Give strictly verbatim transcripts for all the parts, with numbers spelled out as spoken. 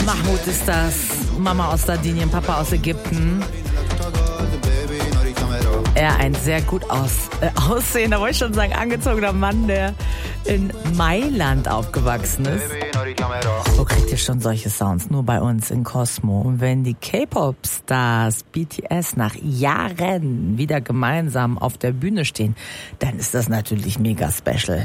Mahmoud ist das. Mama aus Sardinien, Papa aus Ägypten. Er ein sehr gut aus, äh, aussehender, wollte ich schon sagen, angezogener Mann, der in Mailand aufgewachsen ist. Wo kriegt ihr schon solche Sounds? Nur bei uns in Cosmo. Und wenn die K-Pop-Stars B T S nach Jahren wieder gemeinsam auf der Bühne stehen, dann ist das natürlich mega special.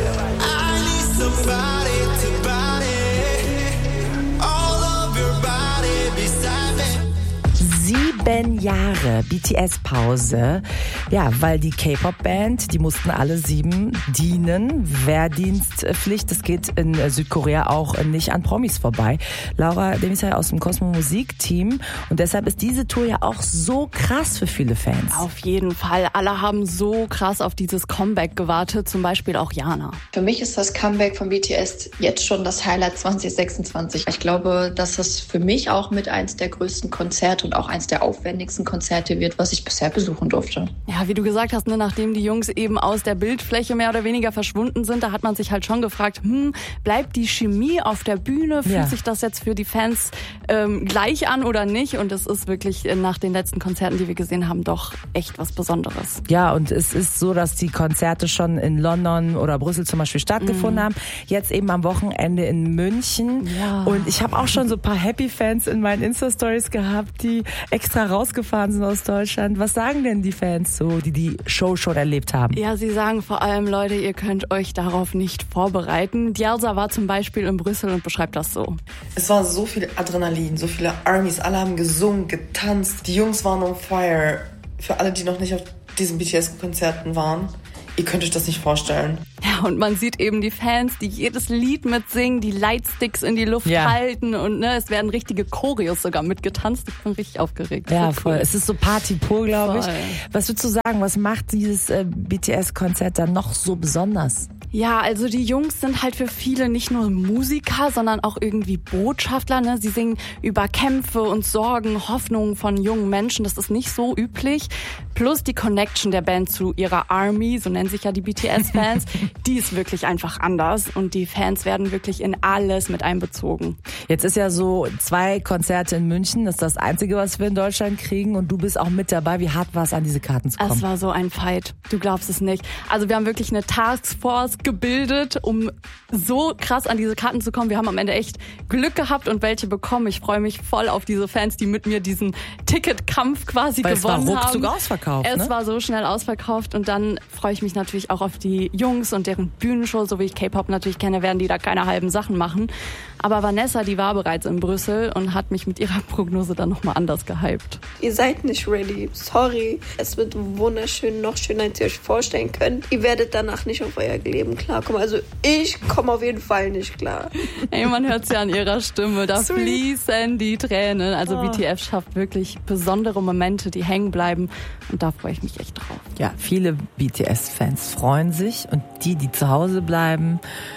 Sieben Jahre B T S-Pause. Ja, weil die K-Pop-Band, die mussten alle sieben dienen. Wehrdienstpflicht, das geht in Südkorea auch nicht an Promis vorbei. Laura Demisay aus dem Cosmo Musik-Team. Und deshalb ist diese Tour ja auch so krass für viele Fans. Auf jeden Fall. Alle haben so krass auf dieses Comeback gewartet. Zum Beispiel auch Jana. Für mich ist das Comeback von B T S jetzt schon das Highlight zwanzig sechsundzwanzig. Ich glaube, dass das für mich auch mit eins der größten Konzerte und auch eins der aufwendigsten Konzerte wird, was ich bisher besuchen durfte. Ja, wie du gesagt hast, ne, nachdem die Jungs eben aus der Bildfläche mehr oder weniger verschwunden sind, da hat man sich halt schon gefragt, hm, bleibt die Chemie auf der Bühne? Fühlt ja. sich das jetzt für die Fans ähm, gleich an oder nicht? Und es ist wirklich nach den letzten Konzerten, die wir gesehen haben, doch echt was Besonderes. Ja, und es ist so, dass die Konzerte schon in London oder Brüssel zum Beispiel stattgefunden mm. haben. Jetzt eben am Wochenende in München. Ja. Und ich habe auch schon so ein paar Happy-Fans in meinen Insta-Stories gehabt, die extra rausgefahren sind aus Deutschland. Was sagen denn die Fans so, die die Show schon erlebt haben? Ja, sie sagen vor allem, Leute, ihr könnt euch darauf nicht vorbereiten. Djelsa war zum Beispiel in Brüssel und beschreibt das so. Es war so viel Adrenalin, so viele Armies, alle haben gesungen, getanzt. Die Jungs waren on fire. Für alle, die noch nicht auf diesen B T S-Konzerten waren, ihr könnt euch das nicht vorstellen. Ja, und man sieht eben die Fans, die jedes Lied mitsingen, die Lightsticks in die Luft ja. halten und ne, es werden richtige Choreos sogar mitgetanzt. Ich bin richtig aufgeregt. Ja, so voll. Cool. Es ist so Party pur, glaube ich. Voll. Was würdest du sagen, was macht dieses äh, B T S-Konzert dann noch so besonders? Ja, also die Jungs sind halt für viele nicht nur Musiker, sondern auch irgendwie Botschafter. Ne? Sie singen über Kämpfe und Sorgen, Hoffnungen von jungen Menschen. Das ist nicht so üblich. Plus die Connection der Band zu ihrer Army, so nennen sich ja die B T S-Fans, die ist wirklich einfach anders. Und die Fans werden wirklich in alles mit einbezogen. Jetzt ist ja so zwei Konzerte in München. Das ist das Einzige, was wir in Deutschland kriegen. Und du bist auch mit dabei. Wie hart war es, an diese Karten zu kommen? Es war so ein Fight. Du glaubst es nicht. Also wir haben wirklich eine Taskforce gebildet, um so krass an diese Karten zu kommen. Wir haben am Ende echt Glück gehabt und welche bekommen. Ich freue mich voll auf diese Fans, die mit mir diesen Ticketkampf quasi Weil gewonnen haben. Es war haben. ruckzuck ausverkauft. Es ne? war so schnell ausverkauft und dann freue ich mich natürlich auch auf die Jungs und deren Bühnenshow. So wie ich K-Pop natürlich kenne, werden die da keine halben Sachen machen. Aber Vanessa, die war bereits in Brüssel und hat mich mit ihrer Prognose dann nochmal anders gehypt. Ihr seid nicht ready. Sorry. Es wird wunderschön, noch schöner, als ihr euch vorstellen könnt. Ihr werdet danach nicht auf euer Leben klarkommen. Also ich komme auf jeden Fall nicht klar. Ey, man hört es ja an ihrer Stimme. Da Sweet. fließen die Tränen. Also Oh. B T S schafft wirklich besondere Momente, die hängen bleiben. Und da freue ich mich echt drauf. Ja, viele B T S-Fans freuen sich. Und die, die zu Hause bleiben,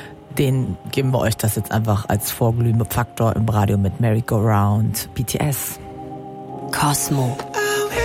denen geben wir euch das jetzt einfach als Vorglühfaktor im Radio mit Merry Go Round B T S. Cosmo.